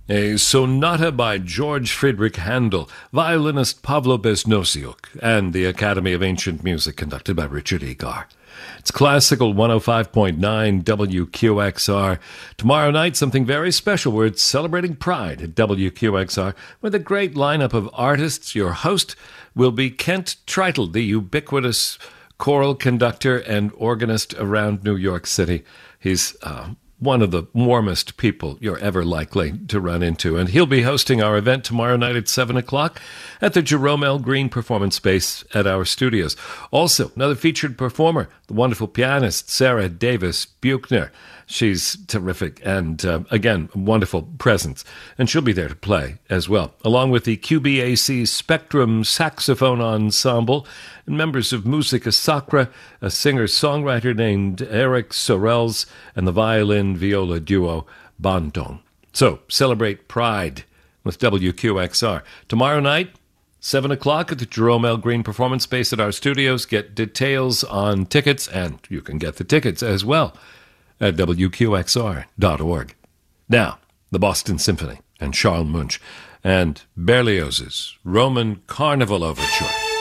A sonata by George Friedrich Handel, violinist Pavlo Besnosiuk, and the Academy of Ancient Music conducted by Richard Egar. It's Classical 105.9 WQXR. Tomorrow night, something very special. We're celebrating Pride at WQXR with a great lineup of artists. Your host will be Kent Treitel, the ubiquitous choral conductor and organist around New York City. He's one of the warmest people you're ever likely to run into. And he'll be hosting our event tomorrow night at 7 o'clock at the Jerome L. Green Performance Space at our studios. Also, another featured performer, the wonderful pianist Sarah Davis Buchner. She's terrific and, again, a wonderful presence. And she'll be there to play as well, along with the QBAC Spectrum Saxophone Ensemble and members of Musica Sacra, a singer-songwriter named Eric Sorels, and the violin-viola duo Bandong. So, celebrate Pride with WQXR. Tomorrow night, 7 o'clock at the Jerome L. Green Performance Space at our studios. Get details on tickets, and you can get the tickets as well at WQXR.org. Now, the Boston Symphony and Charles Munch and Berlioz's Roman Carnival Overture.